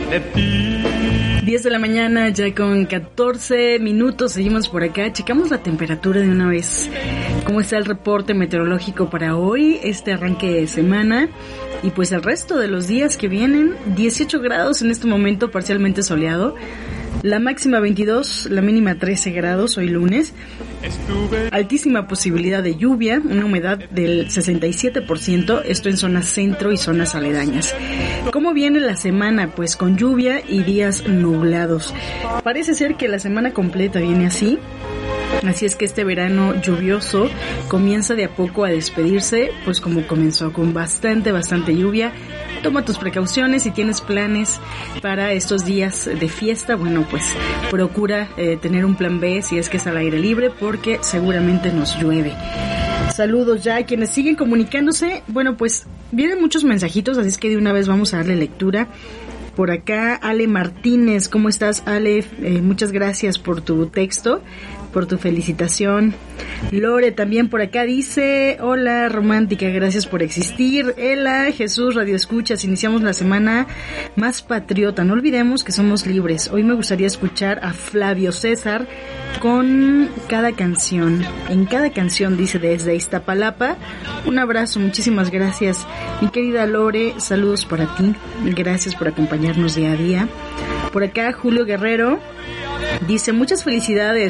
10 de la mañana, ya con 14 minutos, seguimos por acá, checamos la temperatura de una vez. ¿Cómo está el reporte meteorológico para hoy, este arranque de semana? Y pues el resto de los días que vienen, 18 grados en este momento, parcialmente soleado. La máxima 22, la mínima 13 grados hoy lunes. Altísima posibilidad de lluvia, una humedad del 67%, esto en zonas centro y zonas aledañas. ¿Cómo viene la semana? Pues con lluvia y días nublados. Parece ser que la semana completa viene así. Así es que este verano lluvioso comienza de a poco a despedirse, pues como comenzó con bastante lluvia. Toma tus precauciones si tienes planes para estos días de fiesta. Bueno, pues procura tener un plan B si es que es al aire libre, porque seguramente nos llueve. Saludos ya a quienes siguen comunicándose. Bueno, pues vienen muchos mensajitos, así es que de una vez vamos a darle lectura. Por acá, Ale Martínez, ¿cómo estás, Ale? Muchas gracias por tu texto, por tu felicitación. Lore también por acá dice: hola romántica, gracias por existir. Ela, Jesús, Radio Escuchas, iniciamos la semana más patriota, no olvidemos que somos libres. Hoy me gustaría escuchar a Flavio César con Cada Canción. En Cada Canción, dice, desde Iztapalapa. Un abrazo, muchísimas gracias mi querida Lore, saludos para ti, gracias por acompañarnos día a día. Por acá Julio Guerrero dice: muchas felicidades